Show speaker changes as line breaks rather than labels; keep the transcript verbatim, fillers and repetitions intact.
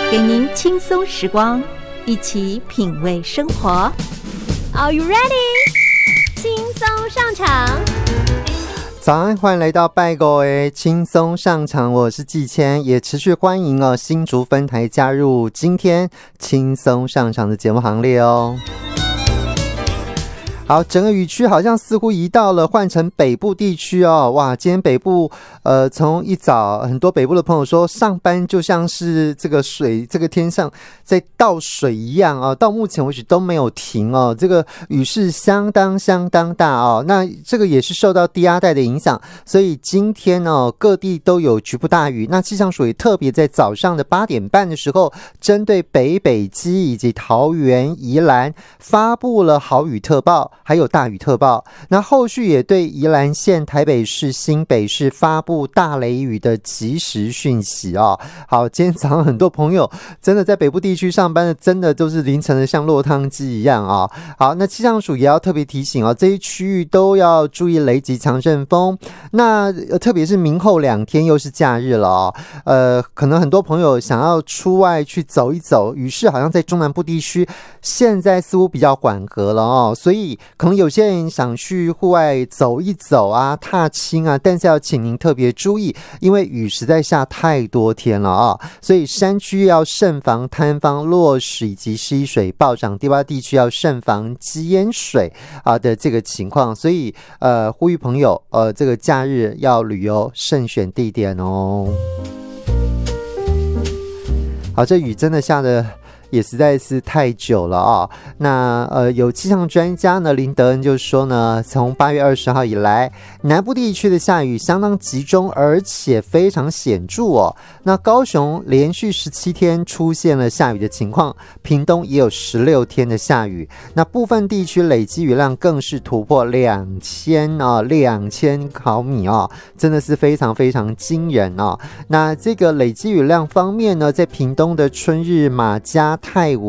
给您轻松时光，一起品味生活。
Are you ready？ 轻松上场。
早安，欢迎来到拜狗诶轻松上场，我是季谦，也持续欢迎哦新竹分台加入今天轻松上场的节目行列哦。好，整个雨区好像似乎移到了换成北部地区哦。哇，今天北部呃，从一早很多北部的朋友说，上班就像是这个水，这个天上在倒水一样啊。到目前为止都没有停哦，这个雨势相当相当大哦。那这个也是受到低压带的影响，所以今天哦各地都有局部大雨。那气象署也特别在早上的八点半的时候，针对北北基以及桃园、宜兰发布了豪雨特报。还有大雨特报，那后续也对宜兰县、台北市、新北市发布大雷雨的即时讯息哦。好，今天早上很多朋友真的在北部地区上班的，真的都是凌晨的像落汤鸡一样啊、哦。好，那气象署也要特别提醒哦，这些区域都要注意雷击强阵风。那、呃、特别是明后两天又是假日了哦，呃，可能很多朋友想要出外去走一走，雨势好像在中南部地区现在似乎比较缓和了哦，所以可能有些人想去户外走一走啊，踏青啊，但是要请您特别注意，因为雨实在下太多天了啊，所以山区要慎防坍方、落石以及溪水暴涨，低洼地区要慎防积淹水啊的这个情况，所以呃，呼吁朋友呃，这个假日要旅游慎选地点哦。好，这雨真的下的也实在是太久了啊、哦！那呃，有气象专家呢，林德恩就说呢，从八月二十号以来，南部地区的下雨相当集中，而且非常显著哦。那高雄连续十七天出现了下雨的情况，屏东也有十六天的下雨。那部分地区累积雨量更是突破两千啊，两千毫米啊、哦，真的是非常非常惊人哦。那这个累积雨量方面呢，在屏东的春日、马家、太武